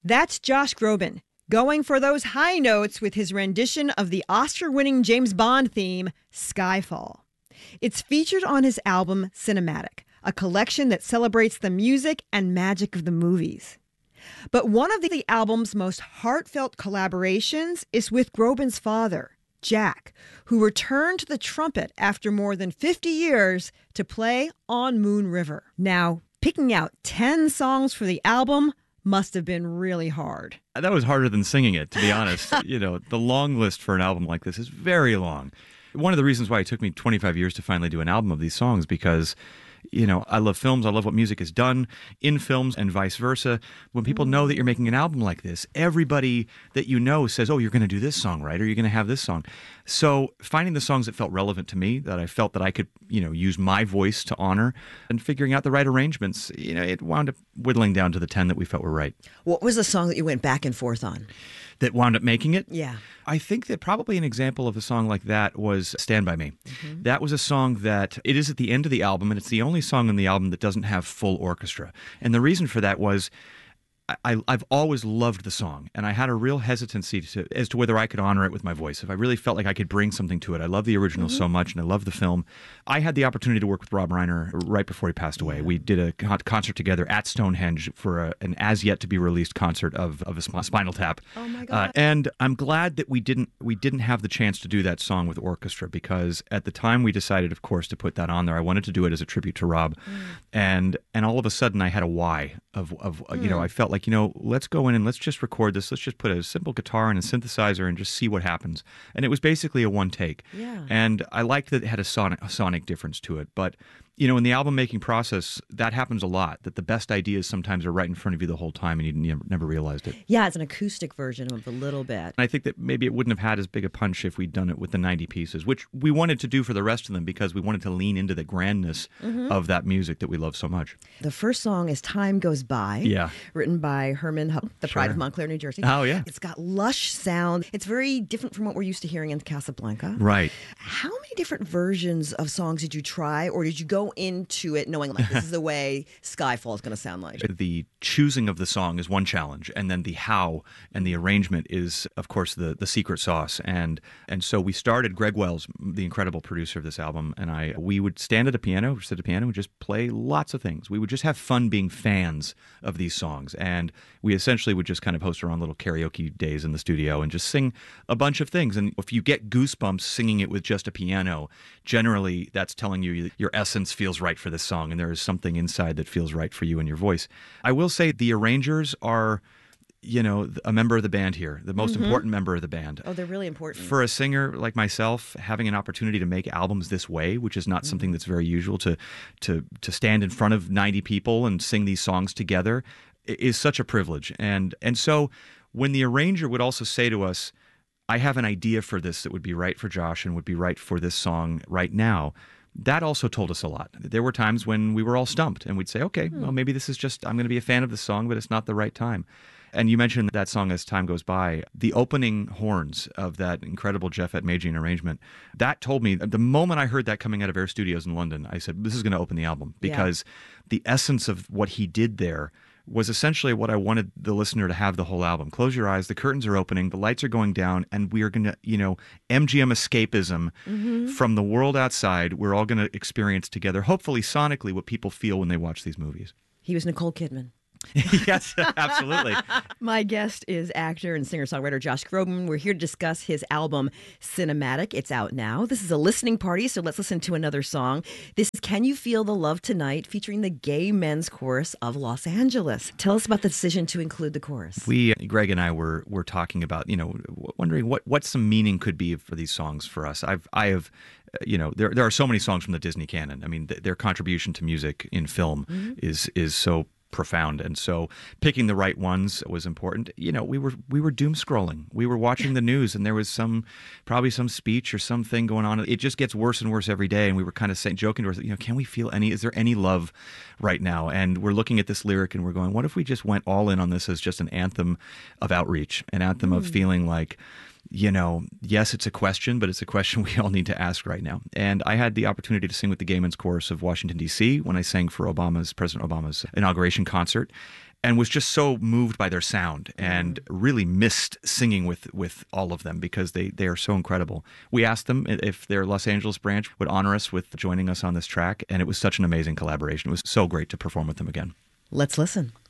That's Josh Groban, going for those high notes with his rendition of the Oscar-winning James Bond theme, Skyfall. It's featured on his album Cinematic, a collection that celebrates the music and magic of the movies. But one of the album's most heartfelt collaborations is with Groban's father, Jack, who returned to the trumpet after more than 50 years to play on Moon River. Now, picking out 10 songs for the album must have been really hard. That was harder than singing it, to be honest. The long list for an album like this is very long. One of the reasons why it took me 25 years to finally do an album of these songs, because I love films. I love what music is done in films and vice versa. When people know that you're making an album like this, everybody that you know says, oh, you're going to do this song, right? Or you're going to have this song. So finding the songs that felt relevant to me, that I felt that I could, use my voice to honor, and figuring out the right arrangements, it wound up whittling down to the 10 that we felt were right. What was the song that you went back and forth on? That wound up making it? Yeah. I think that probably an example of a song like that was Stand By Me. Mm-hmm. That was a song that, it is at the end of the album, and it's the only song on the album that doesn't have full orchestra. And the reason for that was I've always loved the song, and I had a real hesitancy as to whether I could honor it with my voice. If I really felt like I could bring something to it. I love the original so much, and I love the film. I had the opportunity to work with Rob Reiner right before he passed away. We did a concert together at Stonehenge for an as-yet-to-be-released concert of a Spinal Tap. Oh, my God. And I'm glad that we didn't have the chance to do that song with orchestra, because at the time we decided, of course, to put that on there. I wanted to do it as a tribute to Rob. And all of a sudden I had a why of I felt like, let's go in and let's just record this. Let's just put a simple guitar and a synthesizer and just see what happens. And it was basically a one take. Yeah. And I liked that it had a sonic difference to it. But in the album making process, that happens a lot, that the best ideas sometimes are right in front of you the whole time and you never realized it. Yeah, it's an acoustic version of a little bit. And I think that maybe it wouldn't have had as big a punch if we'd done it with the 90 pieces, which we wanted to do for the rest of them because we wanted to lean into the grandness of that music that we love so much. The first song is Time Goes By, written by Herman Hupp, the Pride of Montclair, New Jersey. Oh, yeah. It's got lush sound. It's very different from what we're used to hearing in Casablanca. Right. How many different versions of songs did you try, or did you go into it knowing like this is the way Skyfall is going to sound like? The choosing of the song is one challenge, and then the how and the arrangement is, of course, the secret sauce. And so we started, Greg Wells, the incredible producer of this album, and we would stand at a piano, and just play lots of things. We would just have fun being fans of these songs, and we essentially would just kind of host our own little karaoke days in the studio and just sing a bunch of things. And if you get goosebumps singing it with just a piano, generally that's telling you your essence feels right for this song, and there is something inside that feels right for you and your voice. I will say the arrangers are, a member of the band here, the most important member of the band. Oh, they're really important. For a singer like myself, having an opportunity to make albums this way, which is not something that's very usual, to stand in front of 90 people and sing these songs together, is such a privilege. And so when the arranger would also say to us, I have an idea for this that would be right for Josh and would be right for this song right now, that also told us a lot. There were times when we were all stumped and we'd say, okay, well, maybe this is just, I'm going to be a fan of the song, but it's not the right time. And you mentioned that song As Time Goes By. The opening horns of that incredible Jeff Atmagian arrangement, that told me, the moment I heard that coming out of Air Studios in London, I said, this is going to open the album, because the essence of what he did there was essentially what I wanted the listener to have the whole album. Close your eyes, the curtains are opening, the lights are going down, and we are going to, MGM escapism from the world outside. We're all going to experience together, hopefully sonically, what people feel when they watch these movies. He was Nicole Kidman. Yes, absolutely. My guest is actor and singer-songwriter Josh Groban. We're here to discuss his album, Cinematic. It's out now. This is a listening party, so let's listen to another song. This is Can You Feel the Love Tonight, featuring the Gay Men's Chorus of Los Angeles. Tell us about the decision to include the chorus. Greg and I were talking about, wondering what some meaning could be for these songs for us. I have there are so many songs from the Disney canon. I mean, their contribution to music in film is so profound, and so picking the right ones was important. We were doom scrolling. We were watching the news, and there was probably some speech or something going on. It just gets worse and worse every day, and we were kind of joking to ourselves, can we feel is there any love right now? And we're looking at this lyric and we're going, what if we just went all in on this as just an anthem of outreach, an anthem of feeling like, yes, it's a question, but it's a question we all need to ask right now. And I had the opportunity to sing with the Gay Men's Chorus of Washington, D.C. when I sang for President Obama's inauguration concert. and was just so moved by their sound and really missed singing with all of them because they are so incredible. We asked them if their Los Angeles branch would honor us with joining us on this track, and it was such an amazing collaboration. It was so great to perform with them again. Let's listen.